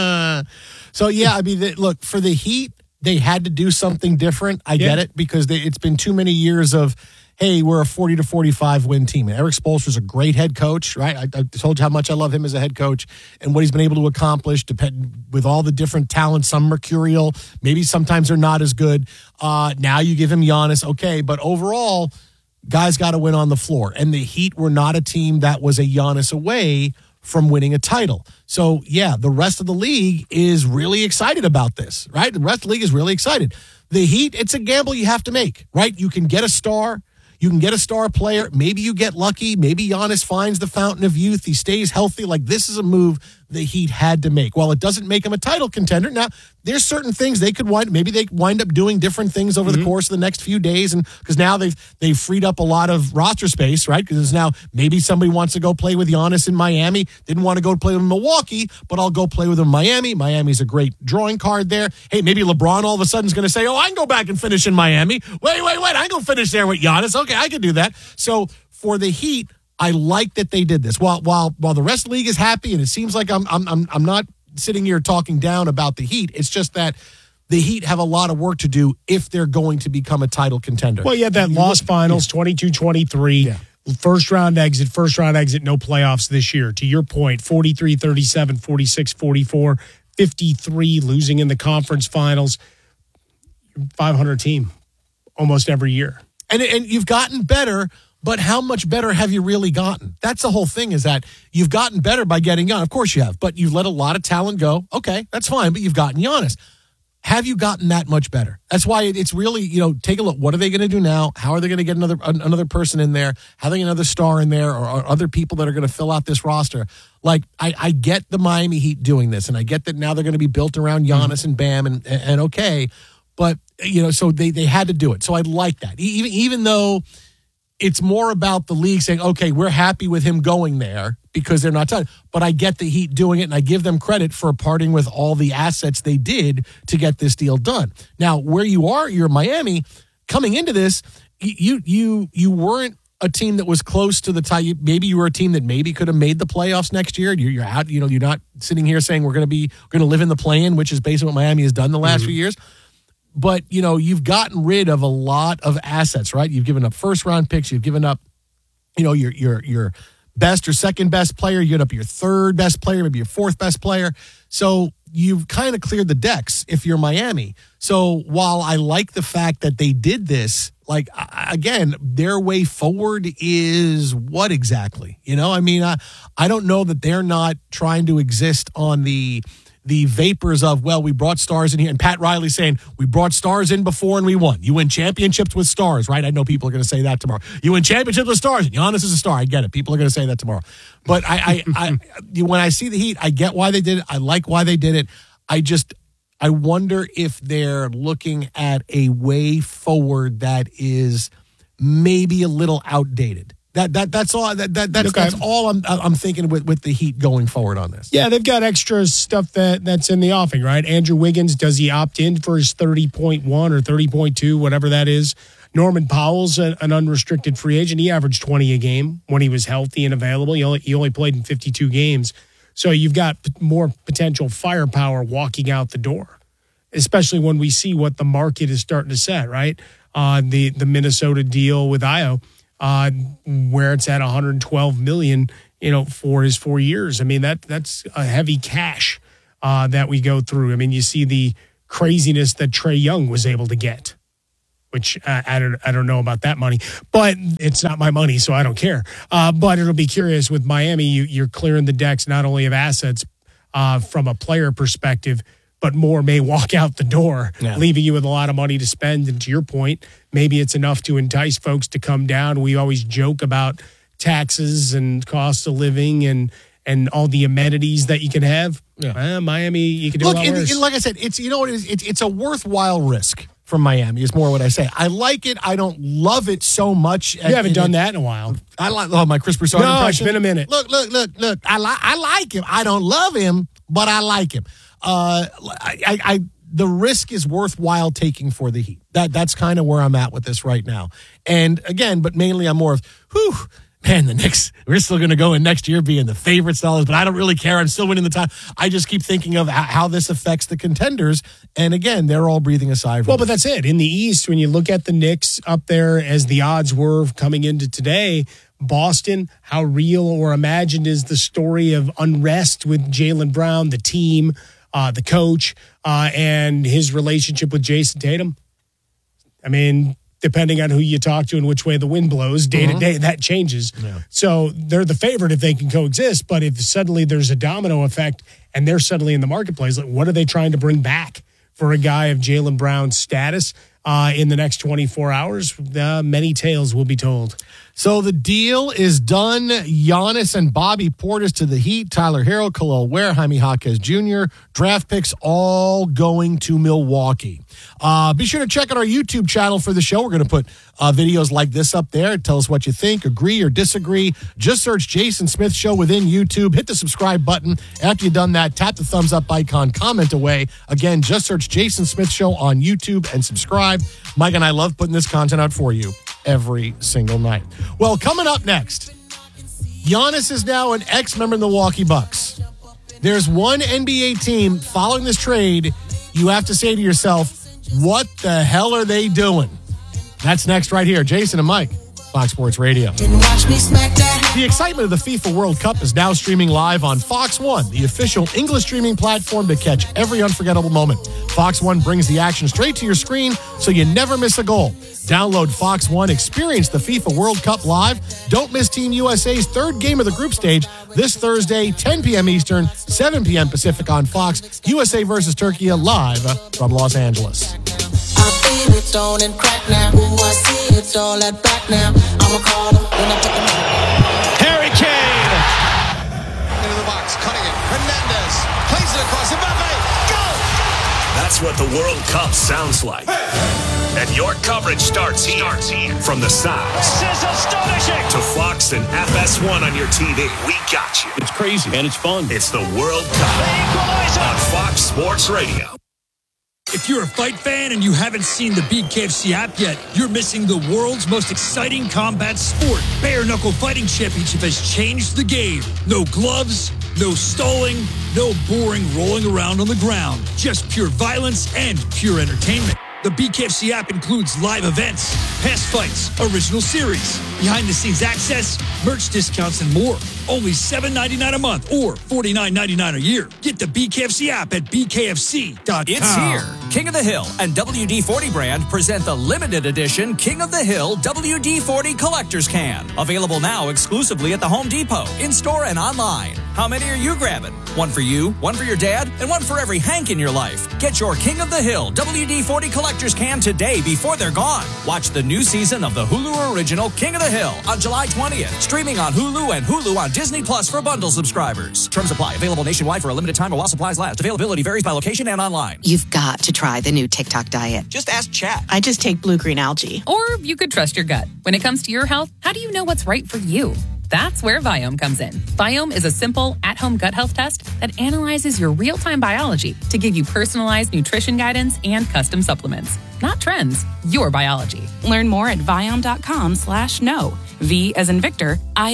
Speaker 7: So, yeah, I mean, look, for the Heat, they had to do something different. I get it, because it's been too many years of, hey, we're a 40 to 45 win team. And Eric Spoelstra's a great head coach, right? I told you how much I love him as a head coach and what he's been able to accomplish with all the different talents. Some mercurial, maybe sometimes they're not as good. Now you give him Giannis, okay, but overall, guys got to win on the floor. And the Heat were not a team that was a Giannis away from winning a title. So, yeah, the rest of the league is really excited about this, right? The rest of the league is really excited. The Heat, it's a gamble you have to make, right? You can get a star. You can get a star player. Maybe you get lucky. Maybe Giannis finds the fountain of youth. He stays healthy. Like, this is a move the Heat had to make. While it doesn't make him a title contender, now there's certain things they could maybe they wind up doing different things over the course of the next few days, and because now they've freed up a lot of roster space, right? Because now maybe somebody wants to go play with Giannis in Miami, didn't want to go play with Milwaukee, but I'll go play with him in Miami. Miami's a great drawing card there. Hey, maybe LeBron all of a sudden is going to say, oh, I can go back and finish in Miami. Wait, I can go finish there with Giannis. Okay, I can do that. So for the Heat, I like that they did this. While the rest of the league is happy, and it seems like I'm not sitting here talking down about the Heat. It's just that the Heat have a lot of work to do if they're going to become a title contender.
Speaker 20: Well, yeah, that lost finals, 22-23. Yeah. First round exit, no playoffs this year. To your point, 43-37, 46-44, 53, losing in the conference finals. 500 team almost every year.
Speaker 7: And you've gotten better, but how much better have you really gotten? That's the whole thing, is that you've gotten better by getting Giannis. Of course you have, but you've let a lot of talent go. Okay, that's fine, but you've gotten Giannis. Have you gotten that much better? That's why it's really, take a look. What are they going to do now? How are they going to get another person in there? Having another star in there, or other people that are going to fill out this roster? Like, I get the Miami Heat doing this, and I get that now they're going to be built around Giannis and Bam, and okay, but, so they had to do it. So I like that. Even though it's more about the league saying, okay, we're happy with him going there because they're not done. But I get the Heat doing it, and I give them credit for parting with all the assets they did to get this deal done. Now, where you're Miami, coming into this, you weren't a team that was close to the tie. Maybe you were a team that maybe could have made the playoffs next year. You're out. You're not sitting here saying we're going to live in the play-in, which is basically what Miami has done the last few years. But, you've gotten rid of a lot of assets, right? You've given up first-round picks. You've given up, your best or second-best player. You give up your third-best player, maybe your fourth-best player. So you've kind of cleared the decks if you're Miami. So while I like the fact that they did this, like, again, their way forward is what exactly? I don't know that they're not trying to exist on the vapors of, well, we brought stars in here. And Pat Riley saying, we brought stars in before and we won. You win championships with stars, right? I know people are going to say that tomorrow. You win championships with stars, and Giannis is a star. I get it. People are going to say that tomorrow. But when I see the Heat, I get why they did it. I like why they did it. I wonder if they're looking at a way forward that is maybe a little outdated. That's all. That's all I'm thinking with the Heat going forward on this.
Speaker 20: Yeah, they've got extra stuff that's in the offing, right? Andrew Wiggins, does he opt in for his 30.1 or 30.2, whatever that is? Norman Powell's an unrestricted free agent. He averaged 20 a game when he was healthy and available. He only played in 52 games, so you've got more potential firepower walking out the door. especially when we see what the market is starting to set, right? The Minnesota deal with Ayo, where it's at $112 million, for his 4 years. I mean, that's a heavy cash that we go through. I mean, you see the craziness that Trae Young was able to get, which I don't know about that money, but it's not my money, so I don't care. But it'll be curious with Miami. You're clearing the decks not only of assets from a player perspective, but more may walk out the door, leaving you with a lot of money to spend. And to your point, maybe it's enough to entice folks to come down. We always joke about taxes and cost of living and all the amenities that you can have. Miami, you can do a lot worse.
Speaker 7: Like I said, it's a worthwhile risk from Miami is more what I say. I like it. I don't love it so much.
Speaker 20: You haven't done that in a while.
Speaker 7: I like my Chris Broussard impression.
Speaker 20: No, it's been a minute.
Speaker 7: Look. I like him. I don't love him, but I like him. The risk is worthwhile taking for the Heat. That's kind of where I'm at with this right now. And again, but mainly I'm more of, man, the Knicks, we're still going to go in next year being the favorites, but I don't really care. I'm still winning the time. I just keep thinking of how this affects the contenders. And again, they're all breathing a sigh of relief.
Speaker 20: Well, but that's it. In the East, when you look at the Knicks up there as the odds were coming into today, Boston, how real or imagined is the story of unrest with Jaylen Brown, the team, the coach, and his relationship with Jason Tatum? I mean, depending on who you talk to and which way the wind blows, day to day, that changes. Yeah. So they're the favorite if they can coexist. But if suddenly there's a domino effect and they're suddenly in the marketplace, what are they trying to bring back for a guy of Jaylen Brown's status in the next 24 hours? Many tales will be told.
Speaker 7: So the deal is done. Giannis and Bobby Portis to the Heat. Tyler Herro, Khalil Ware, Jaime Jaquez Jr. Draft picks all going to Milwaukee. Be sure to check out our YouTube channel for the show. We're going to put videos like this up there. Tell us what you think, agree or disagree. Just search Jason Smith Show within YouTube. Hit the subscribe button. After you've done that, tap the thumbs up icon, comment away. Again, just search Jason Smith Show on YouTube and subscribe. Mike and I love putting this content out for you every single night. Well, coming up next, Giannis is now an ex-member of the Milwaukee Bucks. There's one NBA team following this trade. You have to say to yourself, what the hell are they doing? That's next right here. Jason and Mike, Fox Sports Radio. The excitement of the FIFA World Cup is now streaming live on Fox One, the official English streaming platform to catch every unforgettable moment. Fox One brings the action straight to your screen so you never miss a goal. Download Fox One, experience the FIFA World Cup live. Don't miss Team USA's third game of the group stage this Thursday, 10 p.m. Eastern, 7 p.m. Pacific on Fox. USA versus Turkey live from Los Angeles.
Speaker 9: I feel it on and crack now. Ooh, I see it's all that back now. I'ma call him when I take him out.
Speaker 4: Harry Kane into the box, cutting it. Hernandez plays it across Mbappe. Go!
Speaker 5: That's what the World Cup sounds like. And your coverage starts here. From the sound
Speaker 4: This is astonishing.
Speaker 5: to Fox and FS1 on your TV. We got you.
Speaker 3: It's crazy and it's fun.
Speaker 5: It's the World Cup on Fox Sports Radio.
Speaker 10: If you're a fight fan and you haven't seen the BKFC app yet, you're missing the world's most exciting combat sport. Bare Knuckle Fighting Championship has changed the game. No gloves, no stalling, no boring rolling around on the ground. Just pure violence and pure entertainment. The BKFC app includes live events, past fights, original series, behind-the-scenes access, merch discounts, and more. Only $7.99 a month or $49.99 a year. Get the BKFC app at bkfc.com.
Speaker 14: It's here. King of the Hill and WD-40 brand present the limited edition King of the Hill WD-40 Collector's Can. Available now exclusively at the Home Depot, in-store and online. How many are you grabbing? One for you, one for your dad, and one for every Hank in your life. Get your King of the Hill WD-40 Collector's Can today before they're gone. Watch the new season of the Hulu original King of the Hill on July 20th. Streaming on Hulu and Hulu on Disney Plus for bundle subscribers. Terms apply. Available nationwide for a limited time or while supplies last. Availability varies by location and online.
Speaker 15: You've got to try the new TikTok diet.
Speaker 14: Just ask Chat.
Speaker 15: I just take blue-green algae.
Speaker 16: Or you could trust your gut. When it comes to your health, how do you know what's right for you? That's where Viome comes in. Viome is a simple, at-home gut health test that analyzes your real-time biology to give you personalized nutrition guidance and custom supplements. Not trends, your biology.
Speaker 15: Learn more at Viome.com/know.
Speaker 11: V as in Victor,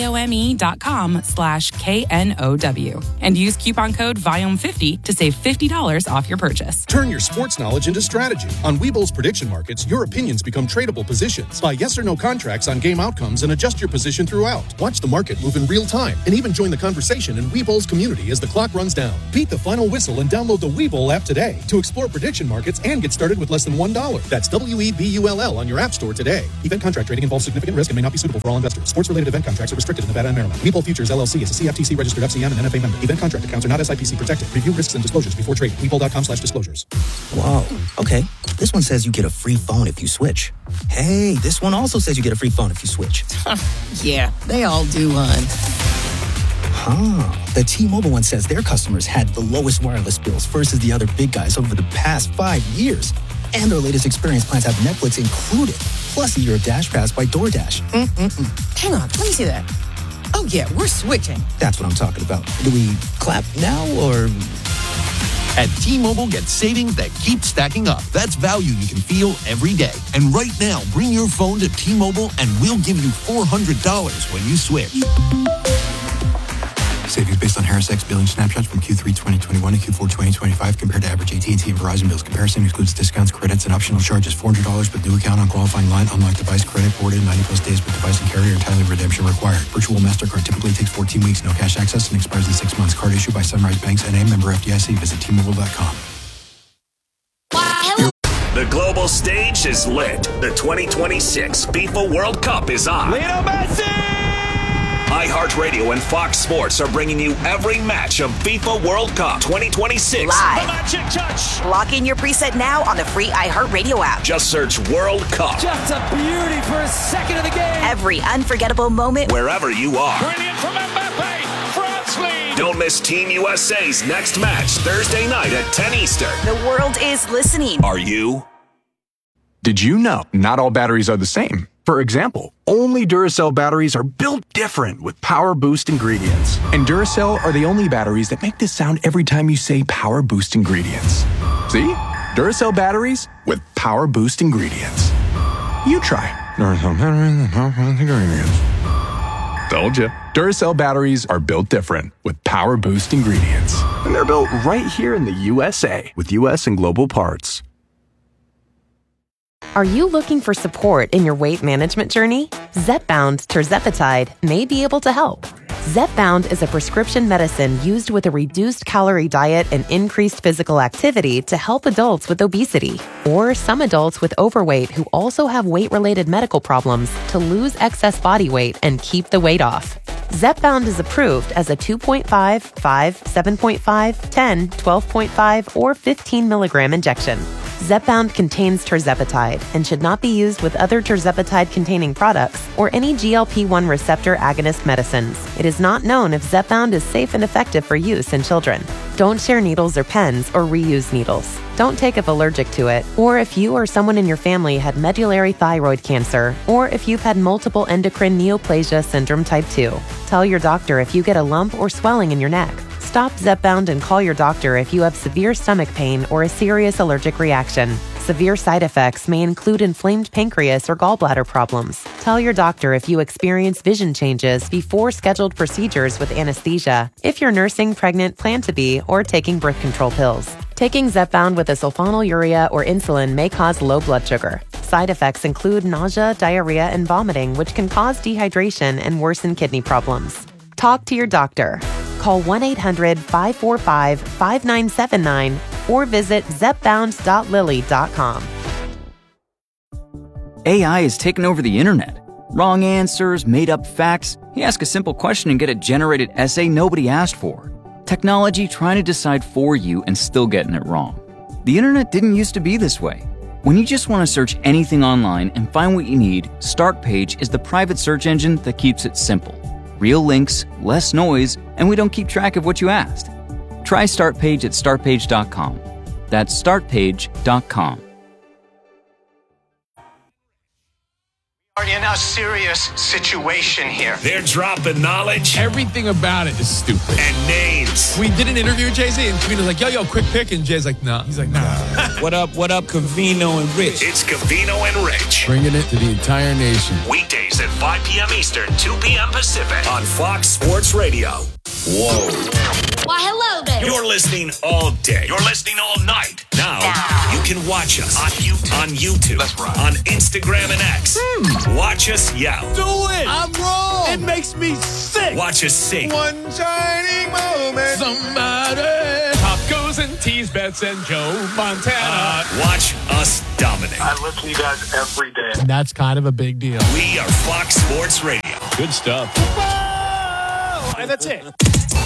Speaker 11: IOME.com/KNOW. And use coupon code VIOM50 to save $50 off your purchase.
Speaker 13: Turn your sports knowledge into strategy. On Webull's prediction markets, your opinions become tradable positions. Buy yes or no contracts on game outcomes and adjust your position throughout. Watch the market move in real time and even join the conversation in Webull's community as the clock runs down. Beat the final whistle and download the Webull app today to explore prediction markets and get started with less than $1. That's WEBULL on your app store today. Event contract trading involves significant risk and may not be suitable for all investors. Sports-related event contracts are restricted in Nevada and Maryland. Webull Futures LLC is a CFTC registered FCM and NFA member. Event contract accounts are not SIPC protected. Review risks and disclosures before trading. Webull.com/disclosures.
Speaker 17: Whoa. Okay. This one says you get a free phone if you switch. Hey, this one also says you get a free phone if you switch.
Speaker 18: Yeah, they all do, hon.
Speaker 17: The T-Mobile one says their customers had the lowest wireless bills versus the other big guys over the past 5 years. And their latest experience plans have Netflix included, plus a year of Dash Pass by DoorDash.
Speaker 18: Hang on, let me see that. Oh, yeah, we're switching.
Speaker 17: That's what I'm talking about. Do we clap now or...
Speaker 19: At T-Mobile, get savings that keep stacking up. That's value you can feel every day. And right now, bring your phone to T-Mobile and we'll give you $400 when you switch.
Speaker 21: Savings based on Harris X billing snapshots from Q3 2021 to Q4 2025 compared to average AT&T and Verizon bills. Comparison excludes discounts, credits, and optional charges. $400 with new account on qualifying line. Unlocked device credit forwarded 90-plus days with device and carrier. Entirely redemption required. Virtual MasterCard typically takes 14 weeks. No cash access and expires in 6 months. Card issued by Sunrise Banks N.A. member FDIC. Visit T-Mobile.com.
Speaker 5: The global stage is lit. The 2026 FIFA World Cup is on.
Speaker 14: Lionel Messi!
Speaker 5: iHeartRadio and Fox Sports are bringing you every match of FIFA World Cup 2026.
Speaker 27: Live.
Speaker 14: The magic touch.
Speaker 27: Lock in your preset now on the free iHeartRadio app.
Speaker 5: Just search World Cup.
Speaker 14: Just a beauty for a second of the game.
Speaker 27: Every unforgettable moment.
Speaker 5: Wherever you are.
Speaker 14: Brilliant from Mbappe. France lead.
Speaker 5: Don't miss Team USA's next match Thursday night at 10 Eastern.
Speaker 27: The world is listening.
Speaker 5: Are you?
Speaker 28: Did you know not all batteries are the same? For example, only Duracell batteries are built different with Power Boost ingredients. And Duracell are the only batteries that make this sound every time you say Power Boost ingredients. See? Duracell batteries with Power Boost ingredients. You try. Duracell batteries with Power Boost ingredients. Told you. Duracell batteries are built different with Power Boost ingredients. And they're built right here in the USA with US and global parts.
Speaker 29: Are you looking for support in your weight management journey? Zepbound tirzepatide may be able to help. Zepbound is a prescription medicine used with a reduced calorie diet and increased physical activity to help adults with obesity or some adults with overweight who also have weight-related medical problems to lose excess body weight and keep the weight off. Zepbound is approved as a 2.5, 5, 7.5, 10, 12.5, or 15 milligram injection. Zepbound contains tirzepatide and should not be used with other tirzepatide-containing products or any GLP-1 receptor agonist medicines. It is not known if Zepbound is safe and effective for use in children. Don't share needles or pens or reuse needles. Don't take if allergic to it, or if you or someone in your family had medullary thyroid cancer, or if you've had multiple endocrine neoplasia syndrome type 2. Tell your doctor if you get a lump or swelling in your neck. Stop Zepbound and call your doctor if you have severe stomach pain or a serious allergic reaction. Severe side effects may include inflamed pancreas or gallbladder problems. Tell your doctor if you experience vision changes before scheduled procedures with anesthesia, if you're nursing, pregnant, plan to be, or taking birth control pills. Taking Zepbound with a sulfonylurea or insulin may cause low blood sugar. Side effects include nausea, diarrhea, and vomiting, which can cause dehydration and worsen kidney problems. Talk to your doctor. Call 1-800-545-5979 or visit zepbound.lilly.com.
Speaker 12: AI has taken over the internet. Wrong answers, made up facts. You ask a simple question and get a generated essay nobody asked for. Technology trying to decide for you and still getting it wrong. The internet didn't used to be this way. When you just want to search anything online and find what you need, Startpage is the private search engine that keeps it simple. Real links, less noise, and we don't keep track of what you asked. Try Startpage at startpage.com. That's startpage.com.
Speaker 1: Are in a serious situation here.
Speaker 5: They're dropping knowledge.
Speaker 3: Everything about it is stupid.
Speaker 5: And names.
Speaker 3: We did an interview with Jay-Z, and Cavino's like, yo, quick pick. And Jay's like, nah. He's like, nah.
Speaker 2: What up, Cavino and Rich?
Speaker 5: It's Cavino and Rich.
Speaker 2: Bringing it to the entire nation.
Speaker 5: Weekdays at 5 p.m. Eastern, 2 p.m. Pacific on Fox Sports Radio. Whoa.
Speaker 6: Why, hello there.
Speaker 5: You're listening all day. You're listening all night. Now you can watch us on YouTube, on Instagram and X. Watch us yell.
Speaker 2: Do it.
Speaker 3: I'm wrong.
Speaker 2: It makes me sick.
Speaker 5: Watch us sing.
Speaker 2: One shining moment.
Speaker 3: Somebody. Pop goes and tease bets and Joe Montana.
Speaker 5: Watch us dominate.
Speaker 2: I listen to you guys every day.
Speaker 7: And that's kind of a big deal.
Speaker 5: We are Fox Sports Radio.
Speaker 3: Good stuff.
Speaker 20: And that's it.